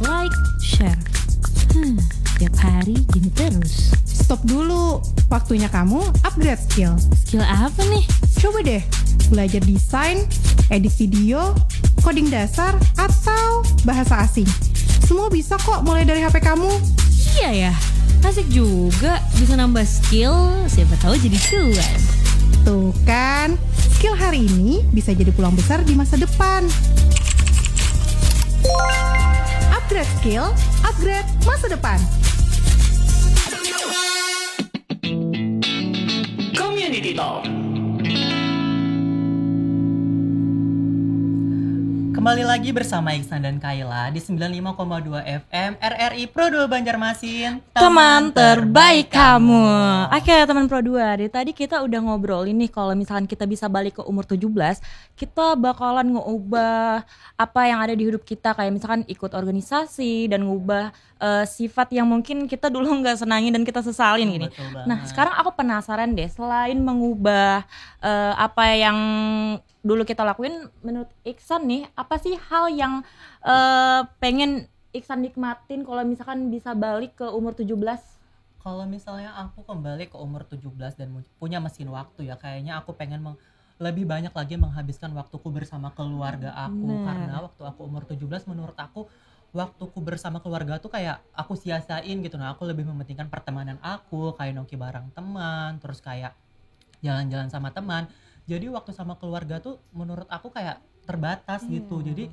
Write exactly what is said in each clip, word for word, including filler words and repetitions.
like, share. Hmm, tiap hari gini terus. Stop dulu, waktunya kamu upgrade skill. Skill apa nih? Coba deh, belajar desain, edit video, coding dasar, atau bahasa asing. Semua bisa kok mulai dari H P kamu. Iya ya, asik juga, bisa nambah skill, siapa tahu jadi cuan. Tuh kan, skill hari ini bisa jadi peluang besar di masa depan. Upgrade skill, upgrade masa depan. Community Talk. Kembali lagi bersama Iksan dan Kayla di sembilan puluh lima koma dua F M R R I Pro dua Banjarmasin. Teman terbaik kamu. Oke teman Pro dua, dari tadi kita udah ngobrol ini kalau misalkan kita bisa balik ke umur tujuh belas, kita bakalan ngubah apa yang ada di hidup kita, kayak misalkan ikut organisasi dan ngubah uh, sifat yang mungkin kita dulu nggak senangin dan kita sesalin gini. Nah sekarang aku penasaran deh, selain mengubah uh, apa yang dulu kita lakuin, menurut Iksan nih, apa sih hal yang uh, pengen Iksan nikmatin kalau misalkan bisa balik ke umur tujuh belas? Kalau misalnya aku kembali ke umur tujuh belas dan punya mesin waktu ya, kayaknya aku pengen meng- lebih banyak lagi menghabiskan waktuku bersama keluarga aku. Bener. Karena waktu aku umur tujuh belas, menurut aku waktuku bersama keluarga tuh kayak aku sia-siain gitu. Nah aku lebih mementingkan pertemanan aku, kayak nongki bareng teman, terus kayak jalan-jalan sama teman. Jadi waktu sama keluarga tuh menurut aku kayak terbatas gitu. Hmm. Jadi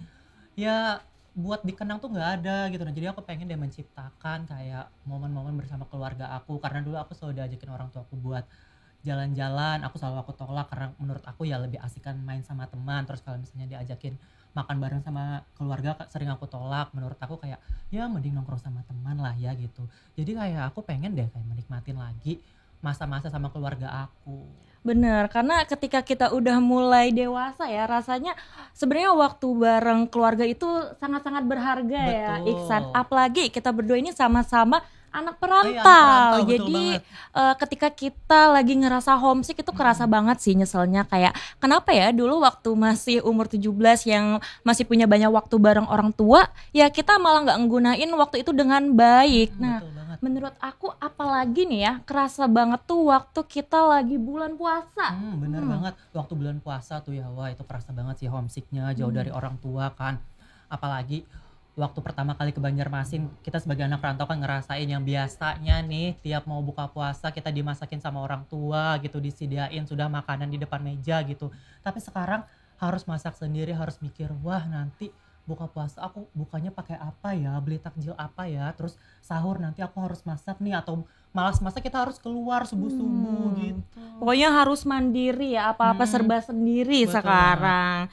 ya buat dikenang tuh nggak ada gitu. Nah jadi aku pengen deh menciptakan kayak momen-momen bersama keluarga aku. Karena dulu aku selalu diajakin orang tua aku buat jalan-jalan. Aku selalu aku tolak karena menurut aku ya lebih asikan main sama teman. Terus kalau misalnya diajakin makan bareng sama keluarga sering aku tolak. Menurut aku kayak ya mending nongkrong sama teman lah ya gitu. Jadi kayak aku pengen deh kayak menikmatin lagi masa-masa sama keluarga aku. Bener, karena ketika kita udah mulai dewasa ya, rasanya sebenarnya waktu bareng keluarga itu sangat-sangat berharga. Betul. Ya Iksan. Apalagi kita berdua ini sama-sama anak perantau, Oh iya, anak perantau, betul jadi banget. uh, ketika kita lagi ngerasa homesick itu kerasa Hmm. banget sih nyeselnya. Kayak kenapa ya dulu waktu masih umur tujuh belas yang masih punya banyak waktu bareng orang tua, ya kita malah gak nggunain waktu itu dengan baik. Hmm, Nah betul banget. menurut aku apalagi nih ya, kerasa banget tuh waktu kita lagi bulan puasa. Hmm, bener Hmm. banget. Waktu bulan puasa tuh ya, wah itu kerasa banget sih homesicknya, jauh dari orang tua kan. Apalagi waktu pertama kali ke Banjarmasin, kita sebagai anak rantau kan ngerasain yang biasanya nih tiap mau buka puasa kita dimasakin sama orang tua gitu, disediain sudah makanan di depan meja gitu. Tapi sekarang harus masak sendiri, harus mikir, wah nanti buka puasa aku bukanya pakai apa ya, beli takjil apa ya, terus sahur nanti aku harus masak nih, atau malas masak kita harus keluar subuh-subuh Hmm. gitu. Pokoknya harus mandiri ya, apa-apa Hmm, serba sendiri betul sekarang.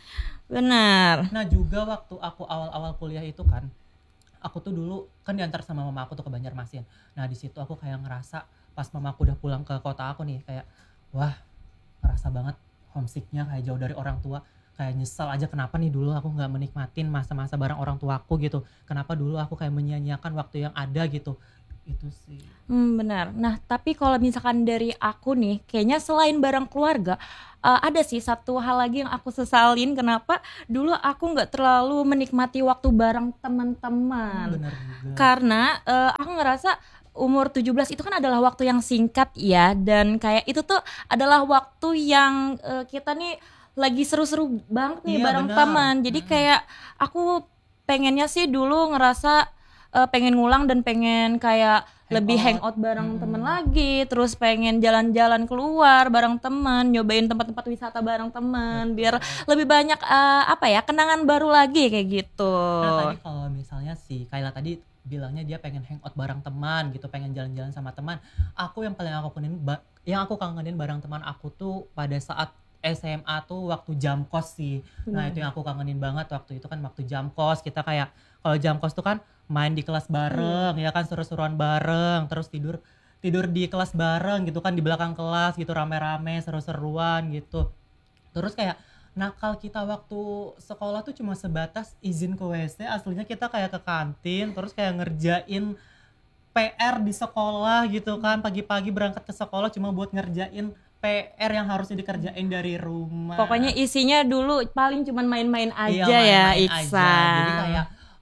Benar. Nah juga waktu aku awal-awal kuliah itu kan, aku tuh dulu kan diantar sama mama aku tuh ke Banjarmasin. Nah di situ aku kayak ngerasa pas mama aku udah pulang ke kota aku nih, kayak wah ngerasa banget homesicknya, kayak jauh dari orang tua. Kayak nyesel aja kenapa nih dulu aku nggak menikmatin masa-masa bareng orang tuaku gitu. Kenapa dulu aku kayak menyia-nyiakan waktu yang ada gitu. Itu sih. Hmm, benar. Nah, tapi kalau misalkan dari aku nih, kayaknya selain bareng keluarga, uh, ada sih satu hal lagi yang aku sesalin. Kenapa dulu aku nggak terlalu menikmati waktu bareng teman-teman. Bener juga. Karena uh, aku ngerasa umur tujuh belas itu kan adalah waktu yang singkat ya, dan kayak itu tuh adalah waktu yang uh, kita nih lagi seru-seru banget nih Iya, bareng benar. teman. Jadi Mm-mm. kayak aku pengennya sih dulu ngerasa uh, pengen ngulang dan pengen kayak lebih Hangout. hangout bareng Mm-mm. temen lagi, terus pengen jalan-jalan keluar bareng teman, nyobain tempat-tempat wisata bareng teman, biar lebih banyak uh, apa ya, kenangan baru lagi kayak gitu. Nah tadi kalau misalnya si Kayla tadi bilangnya dia pengen hangout bareng teman gitu, pengen jalan-jalan sama teman. Aku yang paling aku kangenin, ba- yang aku kangenin bareng teman aku tuh pada saat S M A tuh waktu jam kos sih. Nah Bener. itu yang aku kangenin banget waktu itu kan, waktu jam kos kita kayak kalau jam kos tuh kan main di kelas bareng ya kan, seru-seruan bareng, terus tidur tidur di kelas bareng gitu kan, di belakang kelas gitu rame-rame seru-seruan gitu. Terus kayak nakal kita waktu sekolah tuh cuma sebatas izin ke W C, aslinya kita kayak ke kantin terus kayak ngerjain P R di sekolah gitu kan, pagi-pagi berangkat ke sekolah cuma buat ngerjain P R yang harusnya dikerjain dari rumah. Pokoknya isinya dulu paling cuman main-main aja Iya, ya main-main aja. Iksan. Jadi kayak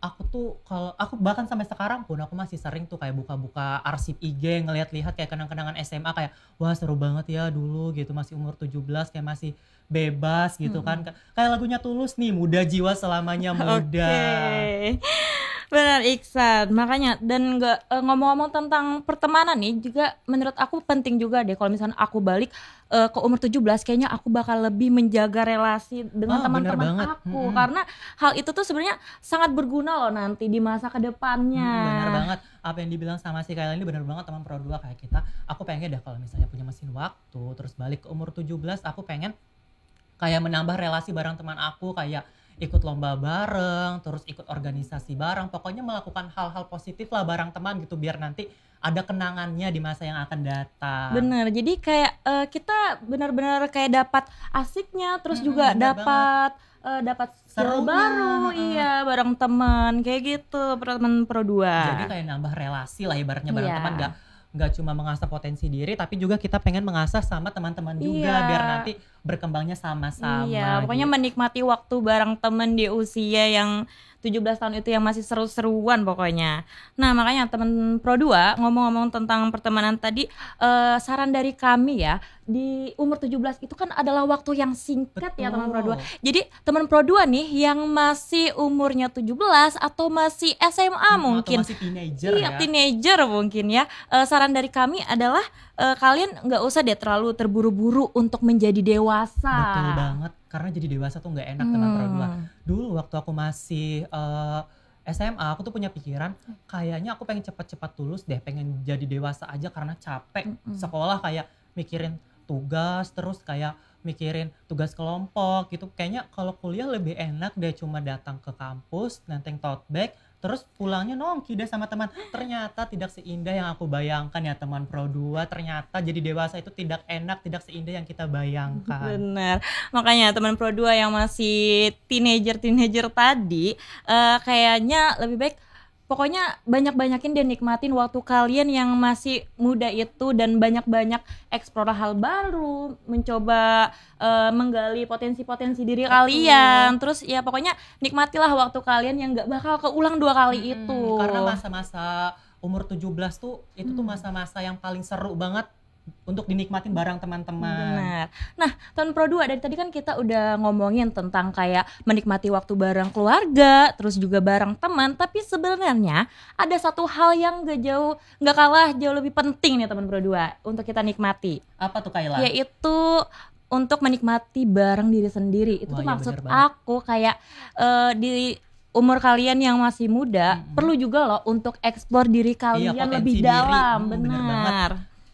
aku tuh kalau aku bahkan sampai sekarang pun aku masih sering tuh kayak buka-buka arsip I G, ngeliat-lihat kayak kenang-kenangan S M A kayak wah seru banget ya dulu gitu masih umur tujuh belas kayak masih bebas gitu kan. Mhm. Ka- Kayak lagunya Tulus nih, muda jiwa selamanya muda. Oke. Benar Iksan, makanya dan nggak eh, ngomong-ngomong tentang pertemanan nih juga menurut aku penting juga deh kalau misalnya aku balik eh, ke umur tujuh belas kayaknya aku bakal lebih menjaga relasi dengan Ah, bener teman-teman banget. aku Mm-mm. karena hal itu tuh sebenarnya sangat berguna loh nanti di masa kedepannya. Mm, bener banget. Apa yang dibilang sama si Kayla ini bener banget teman Pro dua kayak kita. Aku pengen deh kalau misalnya punya mesin waktu terus balik ke umur tujuh belas aku pengen kayak menambah relasi bareng teman aku kayak ikut lomba bareng, terus ikut organisasi bareng, pokoknya melakukan hal-hal positif lah bareng teman gitu biar nanti ada kenangannya di masa yang akan datang. Bener, jadi kayak eh, kita benar-benar kayak dapat asiknya, terus Mm-mm, juga bener banget. dapat eh, dapat skill Serunya, baru, heeh. iya bareng teman kayak gitu, teman Pro dua. Jadi kayak nambah relasi lah ibaratnya bareng Iya. teman nggak nggak cuma mengasah potensi diri tapi juga kita pengen mengasah sama teman-teman juga Iya. biar nanti berkembangnya sama-sama Iya, pokoknya gitu. menikmati waktu bareng temen di usia yang tujuh belas tahun itu yang masih seru-seruan pokoknya. Nah, makanya temen Pro dua ngomong-ngomong tentang pertemanan tadi, eh, saran dari kami ya, di umur tujuh belas itu kan adalah waktu yang singkat ya teman Pro dua. Betul. Jadi teman Pro dua nih yang masih umurnya tujuh belas atau masih S M A Mm, mungkin. atau masih teenager Iya, ya. teenager mungkin ya. Eh, saran dari kami adalah eh, kalian nggak usah deh terlalu terburu-buru untuk menjadi dewasa. Betul banget, karena jadi dewasa tuh nggak enak teman Pro dua. Hmm. Dulu waktu aku masih eh, S M A, aku tuh punya pikiran kayaknya aku pengen cepat-cepat lulus deh, pengen jadi dewasa aja karena capek Mm-mm. sekolah kayak mikirin tugas, terus kayak mikirin tugas kelompok gitu. Kayaknya kalau kuliah lebih enak deh cuma datang ke kampus, nenteng tote bag, terus pulangnya nongki deh sama teman. Ternyata tidak seindah yang aku bayangkan ya teman Pro dua. Ternyata jadi dewasa itu tidak enak, tidak seindah yang kita bayangkan. Bener, makanya teman Pro dua yang masih teenager-teenager tadi eh, kayaknya lebih baik pokoknya banyak-banyakin dan nikmatin waktu kalian yang masih muda itu dan banyak-banyak eksplor hal baru, mencoba eh, menggali potensi-potensi diri Betul. kalian. Terus ya pokoknya nikmatilah waktu kalian yang gak bakal keulang dua kali Mm-mm, itu. Karena masa-masa umur tujuh belas tuh itu tuh Hmm. masa-masa yang paling seru banget untuk dinikmatin bareng teman-teman. Benar. Nah, tahun Pro dua dari tadi kan kita udah ngomongin tentang kayak menikmati waktu bareng keluarga, terus juga bareng teman, tapi sebenarnya ada satu hal yang gak jauh gak kalah jauh lebih penting nih teman Pro dua untuk kita nikmati, Apa tuh Kayla? yaitu untuk menikmati bareng diri sendiri. Itu Wah, tuh iya maksud bener banget. aku kayak eh, di umur kalian yang masih muda Mm-mm. perlu juga loh untuk eksplor diri kalian potensi lebih diri. dalam. Hmm, bener banget. Benar.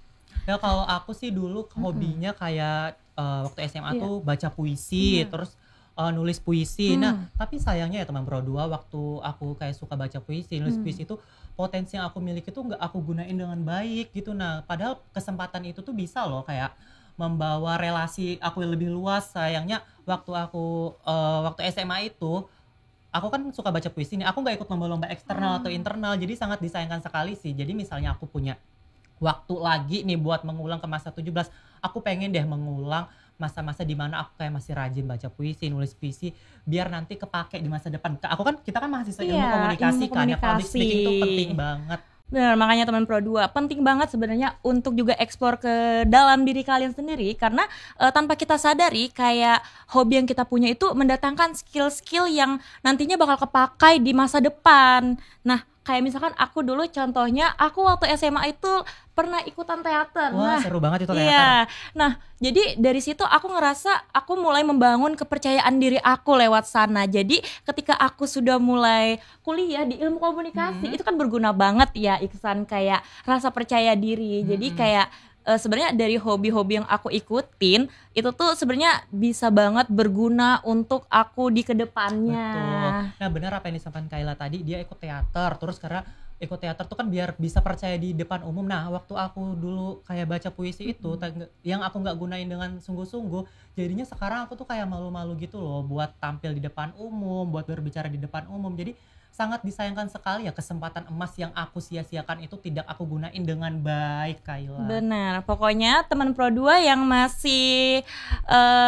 Ya kalau aku sih dulu hobinya kayak eh, waktu S M A Iya. tuh baca puisi, Iya. terus eh, nulis puisi. Nah, Hmm. tapi sayangnya ya teman Pro dua waktu aku kayak suka baca puisi, nulis Hmm. puisi itu potensi yang aku miliki tuh nggak aku gunain dengan baik gitu. Nah, padahal kesempatan itu tuh bisa loh kayak membawa relasi aku yang lebih luas. Sayangnya waktu aku eh, waktu S M A itu aku kan suka baca puisi nih, aku nggak ikut lomba-lomba eksternal atau internal, jadi sangat disayangkan sekali sih. Jadi misalnya aku punya waktu lagi nih buat mengulang ke masa tujuh belas, aku pengen deh mengulang masa-masa di mana aku kayak masih rajin baca puisi, nulis puisi, biar nanti kepake di masa depan. Ka- Aku kan kita kan mahasiswa ilmu Iya, komunikasi ilmu kan, ya public komunikasi. speaking itu penting banget. Benar, makanya teman Pro dua penting banget sebenarnya untuk juga eksplor ke dalam diri kalian sendiri karena eh, tanpa kita sadari kayak hobi yang kita punya itu mendatangkan skill-skill yang nantinya bakal kepakai di masa depan. Nah, kayak misalkan aku dulu contohnya aku waktu S M A itu pernah ikutan teater. Wah, Nah, seru banget itu teater. iya. Nah, jadi dari situ aku ngerasa aku mulai membangun kepercayaan diri aku lewat sana. Jadi ketika aku sudah mulai kuliah di ilmu komunikasi, Mhm. itu kan berguna banget ya Iksan kayak rasa percaya diri. Jadi Mhm. kayak eh, sebenarnya dari hobi-hobi yang aku ikutin itu tuh sebenarnya bisa banget berguna untuk aku di kedepannya. Betul. Nah benar apa yang disampaikan Kayla tadi, dia ikut teater, terus karena ikut teater tuh kan biar bisa percaya di depan umum. Nah waktu aku dulu kayak baca puisi itu, tag- yang aku nggak gunain dengan sungguh-sungguh, jadinya sekarang aku tuh kayak malu-malu gitu loh buat tampil di depan umum, buat berbicara di depan umum. Jadi sangat disayangkan sekali ya kesempatan emas yang aku sia-siakan itu tidak aku gunain dengan baik Kayla. Benar, pokoknya teman Pro dua yang masih eh,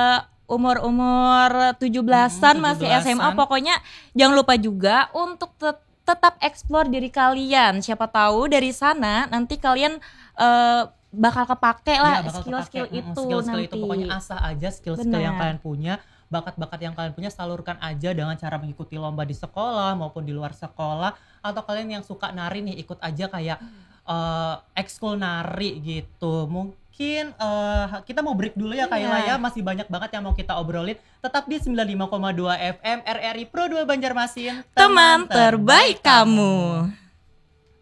umur-umur tujuh belasan Mm, masih S M A, tujuh belasan. pokoknya jangan lupa juga untuk tet- tetap explore diri kalian. Siapa tahu dari sana nanti kalian eh, bakal kepake lah Iya, bakal skill-skill kepake. Mm, itu skill-skill nanti. itu pokoknya asah aja skill-skill yang Benar. kalian punya, bakat-bakat yang kalian punya salurkan aja dengan cara mengikuti lomba di sekolah maupun di luar sekolah, atau kalian yang suka nari nih ikut aja kayak eh, ekskul nari gitu. Mungkin eh, kita mau break dulu ya Kayla Iya. ya, masih banyak banget yang mau kita obrolin. Tetap di sembilan puluh lima koma dua F M R R I Pro dua Banjarmasin, Teman terbaik kamu.